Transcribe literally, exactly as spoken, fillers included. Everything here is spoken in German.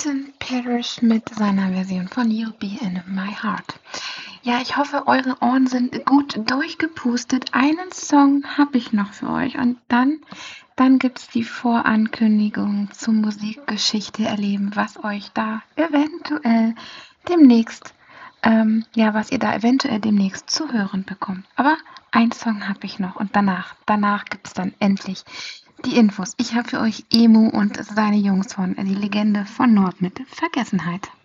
Austin Peters mit seiner Version von You'll Be in My Heart. Ja, ich hoffe, eure Ohren sind gut durchgepustet. Einen Song habe ich noch für euch und dann, dann gibt's die Vorankündigung zur Musikgeschichte erleben, was euch da eventuell demnächst, ähm, ja, was ihr da eventuell demnächst zu hören bekommt. Aber einen Song habe ich noch und danach, danach gibt's dann endlich die Infos. Ich habe für euch Emo und seine Jungs von Die Legende von Nord mit Vergessenheit.